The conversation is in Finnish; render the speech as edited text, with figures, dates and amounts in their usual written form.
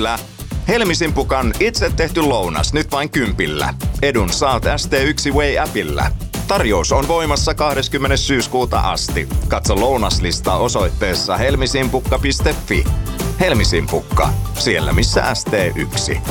Kyllä. Helmisimpukan itse tehty lounas nyt vain 10. Edun saat ST1 Way-appillä. Tarjous on voimassa 20. syyskuuta asti. Katso lounaslista osoitteessa helmisimpukka.fi. Helmisimpukka, siellä missä ST1.